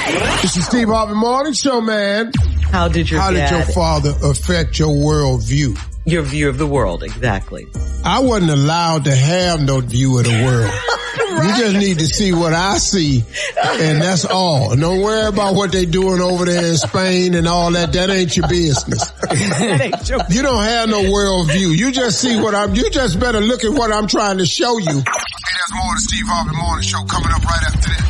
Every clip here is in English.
This is Steve Harvey Morning Show, man. How did your father affect your worldview? Your view of the world, exactly. I wasn't allowed to have no view of the world. Right. You just need to see what I see, and that's all. And don't worry about what they doing over there in Spain and all that. That ain't your business. You don't have no world view. You just see you just better look at what I'm trying to show you. Hey, there's more of the Steve Harvey Morning Show coming up right after this.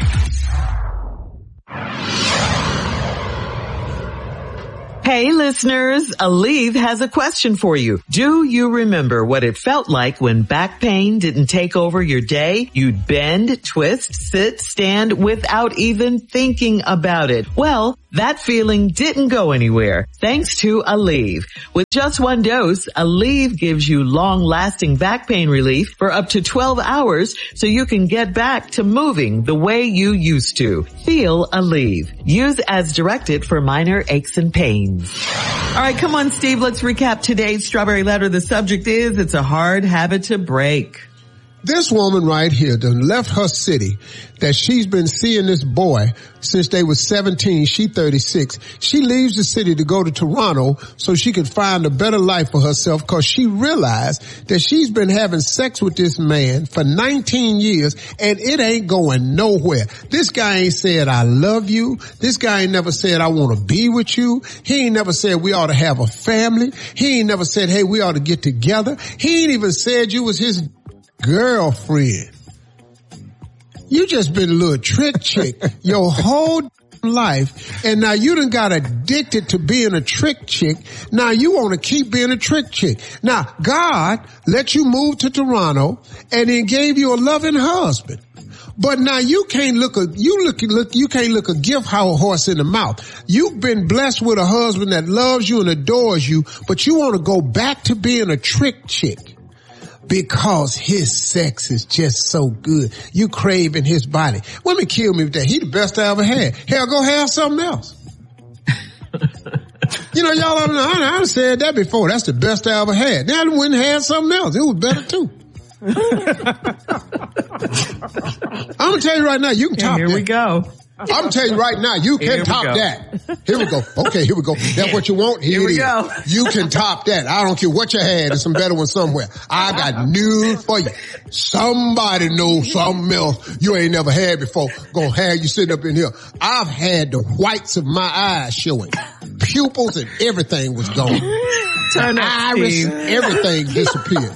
Hey listeners, Aleve has a question for you. Do you remember what it felt like when back pain didn't take over your day? You'd bend, twist, sit, stand without even thinking about it. Well, that feeling didn't go anywhere thanks to Aleve. With just one dose, Aleve gives you long-lasting back pain relief for up to 12 hours so you can get back to moving the way you used to. Feel Aleve. Use as directed for minor aches and pains. All right, come on, Steve. Let's recap today's Strawberry Letter. The subject is, it's a hard habit to break. This woman right here done left her city that she's been seeing this boy since they was 17. She 36. She leaves the city to go to Toronto so she could find a better life for herself because she realized that she's been having sex with this man for 19 years and it ain't going nowhere. This guy ain't said, I love you. This guy ain't never said, I want to be with you. He ain't never said we ought to have a family. He ain't never said, hey, we ought to get together. He ain't even said you was his girlfriend. You just been a little trick chick your whole life, and now you done got addicted to being a trick chick. Now you want to keep being a trick chick. Now God let you move to Toronto and then gave you a loving husband. But now you can't look a gift horse in the mouth. You've been blessed with a husband that loves you and adores you, but you want to go back to being a trick chick. Because his sex is just so good. You craving his body. Women kill me with that. He the best I ever had. Hell, go have something else. You know, y'all, I said that before. That's the best I ever had. Now I went and had something else. It was better too. I'm gonna tell you right now, you can top that. Here we go. I'm gonna tell you right now, you can top that. Here we go. Okay, here we go. That's what you want? Here we go. You can top that. I don't care what you had. There's some better ones somewhere. I got news for you. Somebody knows something else you ain't never had before. Gonna have you sitting up in here. I've had the whites of my eyes showing. Pupils and everything was gone. Turn up, iris, Steve. everything disappeared.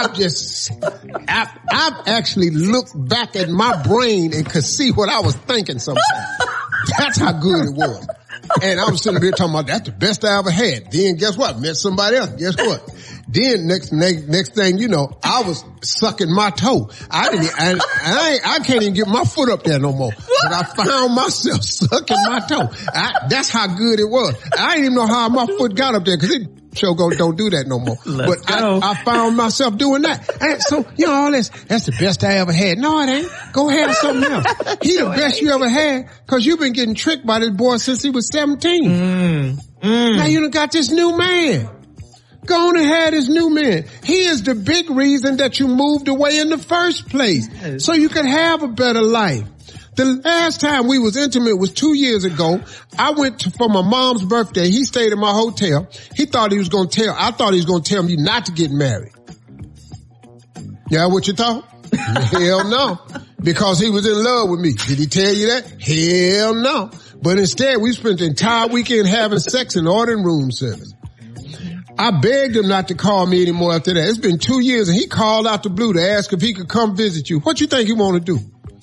I've actually looked back at my brain and could see what I was thinking sometimes. That's how good it was. And I was sitting here talking about that's the best I ever had. Then guess what? Met somebody else. Guess what? Then next thing you know, I was sucking my toe. I can't even get my foot up there no more. But I found myself sucking my toe. That's how good it was. I didn't even know how my foot got up there because it show don't do that no more. But I found myself doing that. And so, you know, all that's the best I ever had. No, it ain't. Go have something else. He the best you ever had because you've been getting tricked by this boy since he was 17. Now you done got this new man. Go on and have this new man. He is the big reason that you moved away in the first place. So you could have a better life. The last time we was intimate was 2 years ago. I went for my mom's birthday. He stayed in my hotel. I thought he was going to tell me not to get married. Yeah, what you thought? Hell no. Because he was in love with me. Did he tell you that? Hell no. But instead, we spent the entire weekend having sex and ordering room service. I begged him not to call me anymore after that. It's been 2 years and he called out the blue to ask if he could come visit you. What you think he want to do?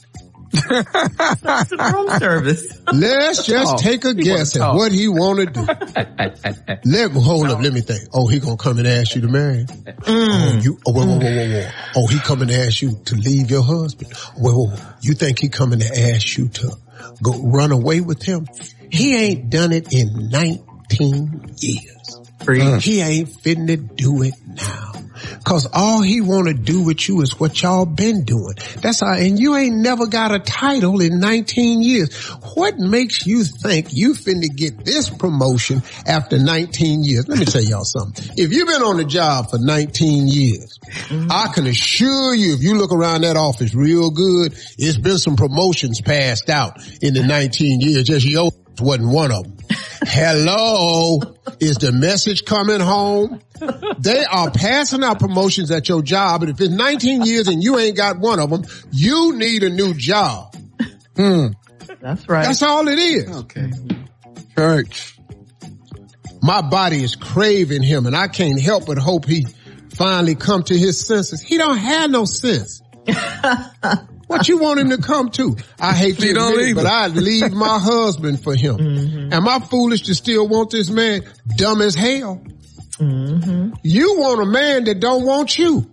Some room service. Let's just take a guess at what he want to do. Hold up, let me think. Oh, he gonna come and ask you to marry him? Whoa. Oh, he coming to ask you to leave your husband? Whoa. You think he coming to ask you to go run away with him? He ain't done it in 19 years. He ain't fitting to do it now. Cause all he want to do with you is what y'all been doing. That's all. And you ain't never got a title in 19 years. What makes you think you finna get this promotion after 19 years? Let me tell y'all something. If you've been on the job for 19 years, I can assure you, if you look around that office real good, it's been some promotions passed out in the 19 years. Just yours wasn't one of them. Hello, is the message coming home? They are passing out promotions at your job, and if it's 19 years and you ain't got one of them, you need a new job. That's right. That's all it is. Okay. Church, my body is craving him, and I can't help but hope he finally come to his senses. He don't have no sense. What you want him to come to? I hate to admit it, but I'd leave my husband for him. Mm-hmm. Am I foolish to still want this man? Dumb as hell. Mm-hmm. You want a man that don't want you.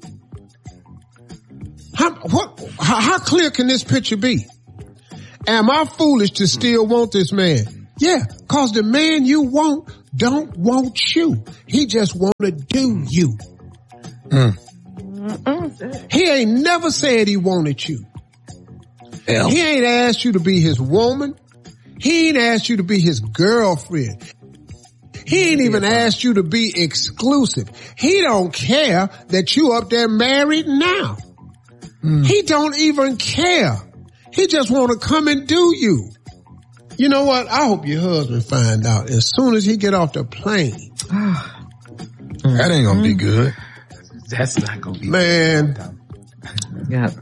How clear can this picture be? Am I foolish to still want this man? Yeah, cause the man you want don't want you. He just want to do you. He ain't never said he wanted you. Hell. He ain't asked you to be his woman. He ain't asked you to be his girlfriend. He ain't even asked you to be exclusive. He don't care that you up there married now. He don't even care. He just want to come and do you. You know what? I hope your husband find out as soon as he get off the plane. That ain't gonna be good. That's not gonna be man. Yeah.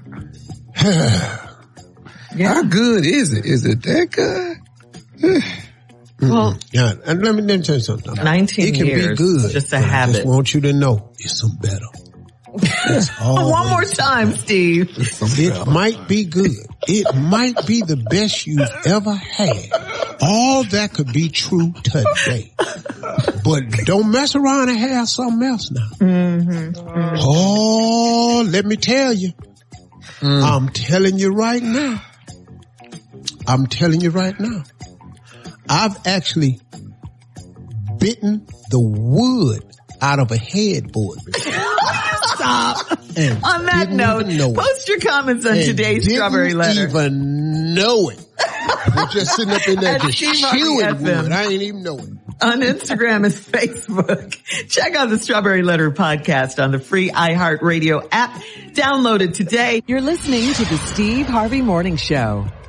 Yeah. How good is it? Is it that good? Well, yeah. And let me tell you something. 19 it can years, be good. just a but habit. I just want you to know it's some better. One more time, Steve. It might be good. It might be the best you've ever had. All that could be true today. But don't mess around and have something else now. Mm-hmm. Oh, let me tell you. I'm telling you right now. I'm telling you right now. I've actually bitten the wood out of a headboard. Stop. On that note, post your comments on today's Strawberry Letter. Even know it. We're just sitting up in there just chewing wood. I ain't even know it. On Instagram and Facebook. Check out the Strawberry Letter podcast on the free iHeartRadio app. Download it today. You're listening to the Steve Harvey Morning Show.